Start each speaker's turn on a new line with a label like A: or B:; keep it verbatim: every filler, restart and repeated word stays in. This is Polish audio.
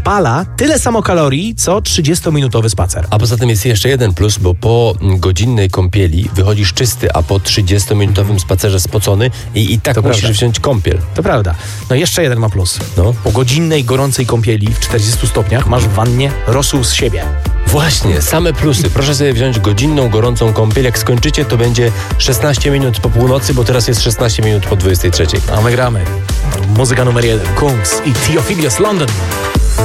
A: spala tyle samo kalorii, co trzydziestominutowy spacer.
B: A poza tym jest jeszcze jeden plus, bo po godzinnej kąpieli wychodzisz czysty, a po trzydziestominutowym spacerze spocony i, i tak
A: To
B: musisz
A: prawda.
B: wziąć kąpiel.
A: To prawda. No jeszcze jeden ma plus.
B: No.
A: Po godzinnej, gorącej kąpieli w czterdziestu stopniach masz w wannie rosół z siebie.
B: Właśnie, same plusy. Proszę sobie wziąć godzinną, gorącą kąpiel. Jak skończycie, to będzie szesnaście minut po północy, bo teraz jest szesnaście minut po dwudziestej trzeciej.
A: A my gramy. Muzyka numer jeden. Kungs i Theophilus London.